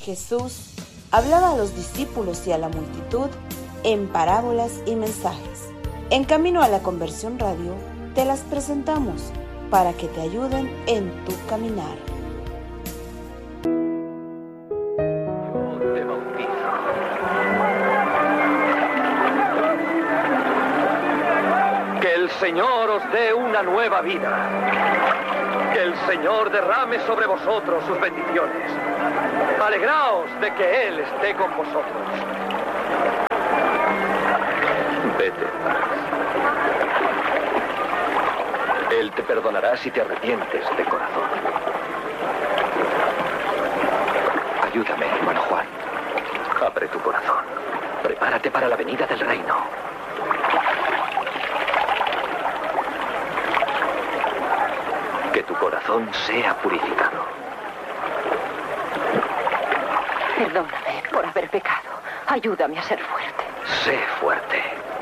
Jesús hablaba a los discípulos y a la multitud en parábolas y mensajes. En Camino a la Conversión Radio te las presentamos para que te ayuden en tu caminar. Te bautizo. Que el Señor os dé una nueva vida. Que el Señor derrame sobre vosotros sus bendiciones. Alegraos de que Él esté con vosotros. Vete. Él te perdonará si te arrepientes de corazón. Ayúdame, hermano Juan. Abre tu corazón. Prepárate para la venida del reino. Que tu corazón sea purificado. Perdóname por haber pecado. Ayúdame a ser fuerte. Sé fuerte.